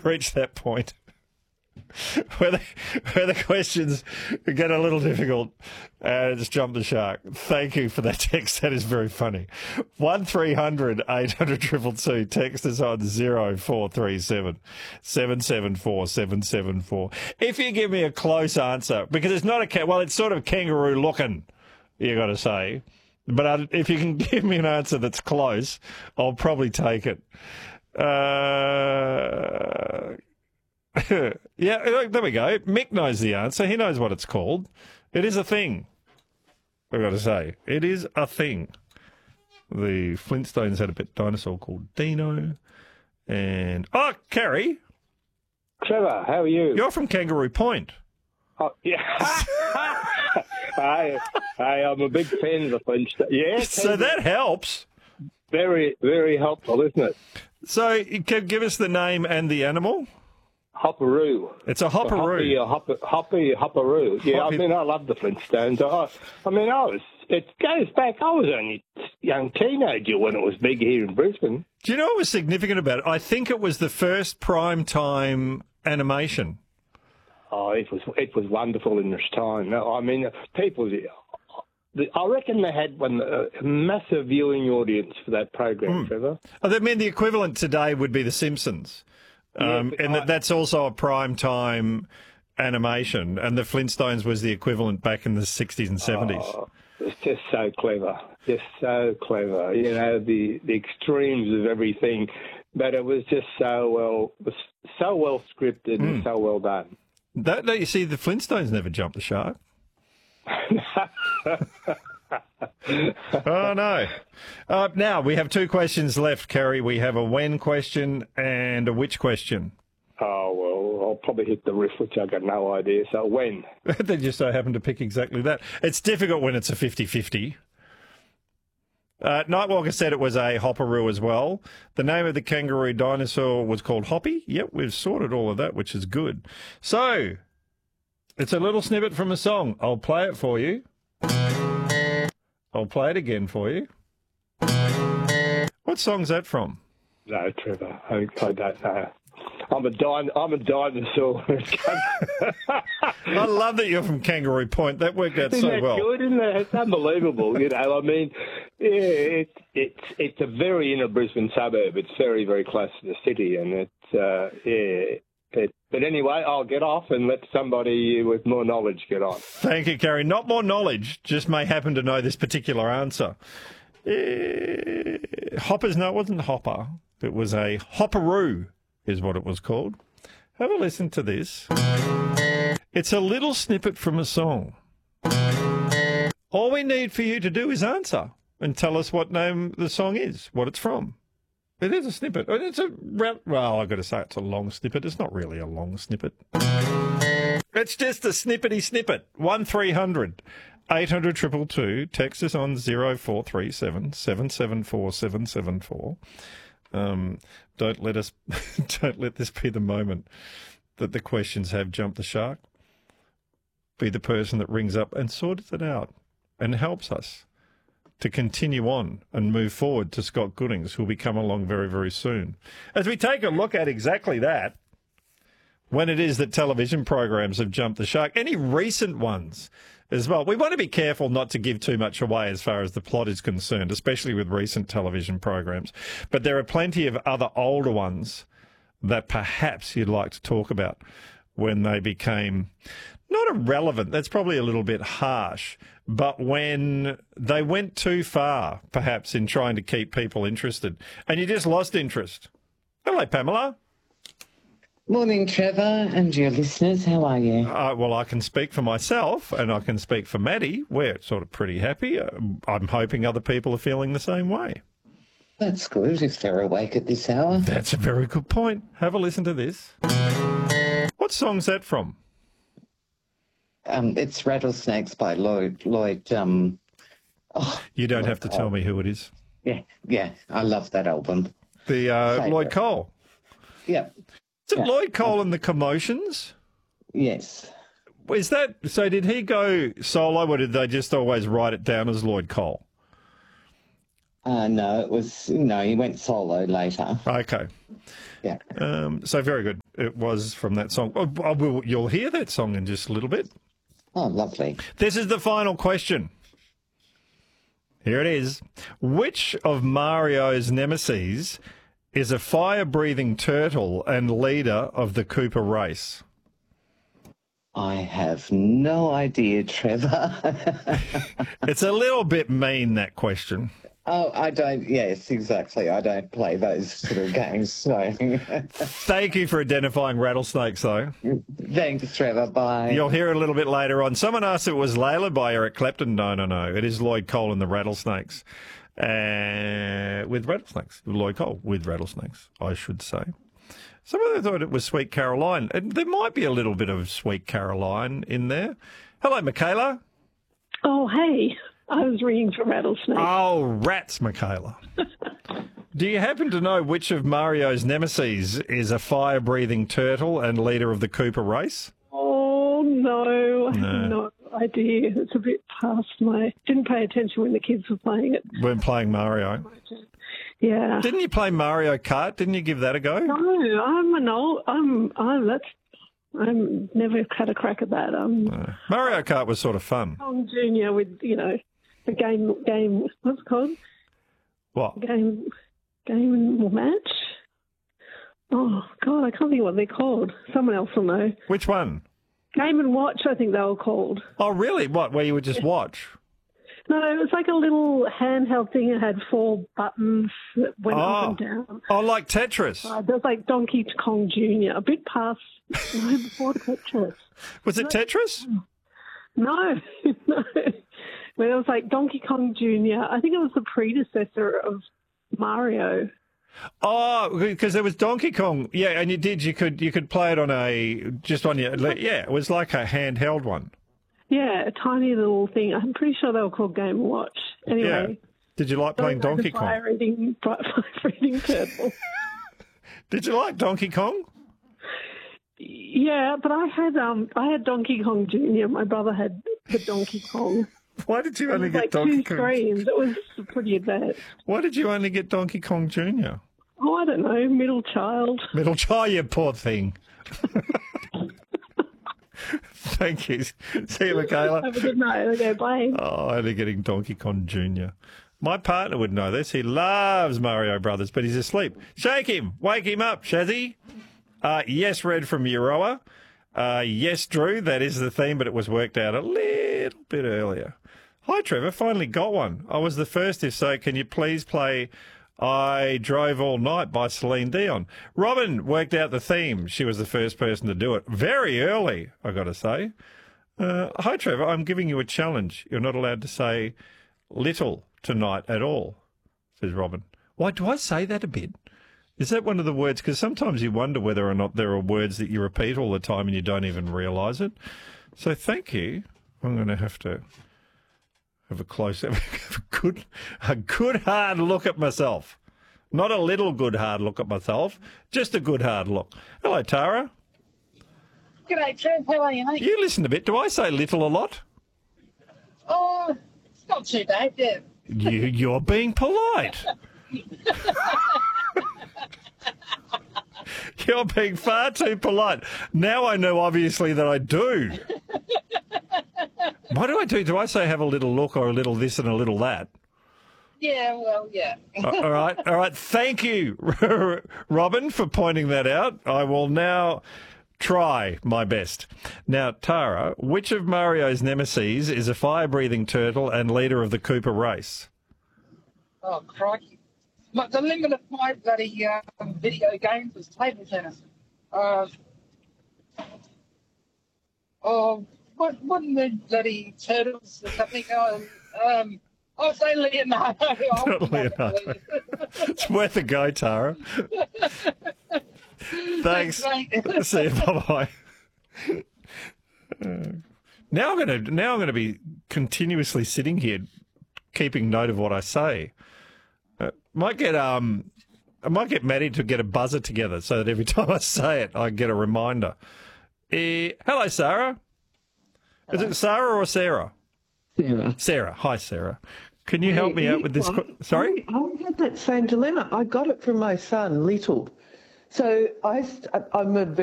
reached that point where the questions get a little difficult and just jump the shark. Thank you for that text. That is very funny. 1300 800 222. Text us on 0437 774 774. If you give me a close answer, because it's not it's sort of kangaroo looking, you got to say. But if you can give me an answer that's close, I'll probably take it. Yeah, there we go. Mick knows the answer. He knows what it's called. It is a thing. I've got to say. It is a thing. The Flintstones had a pet dinosaur called Dino. And, Kerry. Trevor, how are you? You're from Kangaroo Point. Oh, yeah. Hey, I'm a big fan of the Flintstones. Yeah. So that helps. Very, very helpful, isn't it? So, you can give us the name and the animal? Hopperoo. It's a hopperoo. Hopperoo. Yeah, I mean, I love the Flintstones. It goes back, I was only a young teenager when it was big here in Brisbane. Do you know what was significant about it? I think it was the first prime time animation. Oh, it was wonderful in its time. No, I mean, I reckon they had a massive viewing audience for that program, Trevor. I mean, the equivalent today would be The Simpsons. That's also a prime time animation, and the Flintstones was the equivalent back in the 60s and 70s. Oh, it's just so clever. Just so clever. You know, the extremes of everything. But it was just so well scripted and so well done. Don't you see, the Flintstones never jumped the shark. Oh, no. Now, we have two questions left, Kerry. We have a when question and a which question. Oh, well, I'll probably hit the riff, which I've got no idea. So when? They just so happen to pick exactly that. It's difficult when it's a 50-50. Nightwalker said it was a hopperoo as well. The name of the kangaroo dinosaur was called Hoppy. Yep, we've sorted all of that, which is good. So, it's a little snippet from a song. I'll play it for you. I'll play it again for you. What song's that from? No, Trevor, I don't know. I'm a dinosaur. I love that you're from Kangaroo Point. That worked out so well. Good, isn't it? It's unbelievable. You know, I mean, yeah, it's a very inner Brisbane suburb. It's very, very close to the city, and but anyway, I'll get off and let somebody with more knowledge get on. Thank you, Kerry. Not more knowledge, just may happen to know this particular answer. Hoppers, no, it wasn't Hopper. It was a hopperoo, is what it was called. Have a listen to this. It's a little snippet from a song. All we need for you to do is answer and tell us what name the song is, what it's from. It is a snippet. I've got to say it's a long snippet. It's not really a long snippet. It's just a snippety snippet. 1300 800 222. Text us on 0437 774 774. Don't let this be the moment that the questions have jumped the shark. Be the person that rings up and sorts it out and helps us to continue on and move forward to Scott Goodings, who will be coming along very, very soon. As we take a look at exactly that, when it is that television programs have jumped the shark, any recent ones as well. We want to be careful not to give too much away as far as the plot is concerned, especially with recent television programs. But there are plenty of other older ones that perhaps you'd like to talk about when they became not irrelevant, that's probably a little bit harsh, but when they went too far, perhaps, in trying to keep people interested, and you just lost interest. Hello, Pamela. Morning, Trevor, and your listeners. How are you? Well, I can speak for myself, and I can speak for Maddie. We're sort of pretty happy. I'm hoping other people are feeling the same way. That's good, if they're awake at this hour. That's a very good point. Have a listen to this. What song's that from? It's Rattlesnakes by Lloyd. You don't have to tell me who it is. Yeah, I love that album. The Lloyd Cole. Yeah. Is it Lloyd Cole and the Commotions? Yes. Is that so? Did he go solo, or did they just always write it down as Lloyd Cole? No, he went solo later. Okay. Yeah. So very good. it was from that song. You'll hear that song in just a little bit. Oh, lovely. This is the final question. Here it is. Which of Mario's nemesis is a fire-breathing turtle and leader of the Cooper race? I have no idea, Trevor. It's a little bit mean, that question. Oh, I don't. Yes, exactly. I don't play those sort of games. So, Thank you for identifying rattlesnakes, though. thanks, Trevor. Bye. You'll hear it a little bit later on. Someone asked if it was Layla by Eric Clapton. No. It is Lloyd Cole and the Rattlesnakes. With Rattlesnakes. Lloyd Cole with Rattlesnakes, I should say. Some of them thought it was Sweet Caroline. And there might be a little bit of Sweet Caroline in there. Hello, Michaela. Oh, hey. I was ringing for Rattlesnake. Oh, rats, Michaela. Do you happen to know which of Mario's nemesis is a fire-breathing turtle and leader of the Cooper race? Oh, no. I have no idea. It's a bit past my... Didn't pay attention when the kids were playing it. When playing Mario. Yeah. Didn't you play Mario Kart? Didn't you give that a go? No, I'm never had a crack at that. Mario Kart was sort of fun. Kong Jr. with, the game, what's it called? What? Game and match? Oh, God, I can't think what they're called. Someone else will know. Which one? Game and Watch, I think they were called. Oh, really? What, where you would just watch? No, it was like a little handheld thing. It had 4 buttons that went up and down. Oh, like Tetris. There was like Donkey Kong Jr., a bit past, before Tetris. Was it Tetris? No, no. When it was like Donkey Kong Jr., I think it was the predecessor of Mario. Oh, because there was Donkey Kong. Yeah, and you could play it on it was like a handheld one. Yeah, a tiny little thing. I'm pretty sure they were called Game & Watch. Anyway. Yeah. Did you like playing Donkey Kong? Fire-eating turtle. Did you like Donkey Kong? Yeah, but I had Donkey Kong Jr. My brother had the Donkey Kong. Why did you only get Donkey Kong? 2 screens. It was pretty advanced. Why did you only get Donkey Kong Jr.? Oh, I don't know. Middle child, you poor thing. Thank you. See you, Michaela. Have a good night. Okay, bye. Oh, only getting Donkey Kong Jr. My partner would know this. He loves Mario Brothers, but he's asleep. Shake him. Wake him up, Shazzy. Yes, Red from Euroa. Yes, Drew. That is the theme, but it was worked out a little bit earlier. Hi, Trevor. Finally got one. I was the first. If so, can you please play I Drove All Night by Celine Dion? Robin worked out the theme. She was the first person to do it. Very early, I got to say. Hi, Trevor. I'm giving you a challenge. You're not allowed to say little tonight at all, says Robin. Why do I say that a bit? Is that one of the words? Because sometimes you wonder whether or not there are words that you repeat all the time and you don't even realise it. So thank you. I'm going to have to have a good hard look at myself. Not a little good hard look at myself, just a good hard look. Hello, Tara. G'day, Trev. How are you, mate? You listen a bit. Do I say little a lot? Oh, it's not too bad, yeah. You're being polite. You're being far too polite. Now I know, obviously, that I do. What do I do? Do I say have a little look or a little this and a little that? Yeah, well, yeah. All right. Thank you, Robin, for pointing that out. I will now try my best. Now, Tara, which of Mario's nemesis is a fire-breathing turtle and leader of the Cooper race? Oh, crikey. The limit of my bloody video games was table tennis. Wasn't the bloody turtles or something? I'll say Leonardo. Not Leonardo. It's worth a go, Tara. Thanks. See you. Bye-bye. Now I'm going to be continuously sitting here, keeping note of what I say. I might get Maddie to get a buzzer together so that every time I say it, I get a reminder. Hello, Sarah. Hello. Is it Sarah or Sarah? Sarah. Sarah. Hi, Sarah. Can you help me out with this? Sorry? I had that same dilemma. I got it from my son, Little. So I'm a very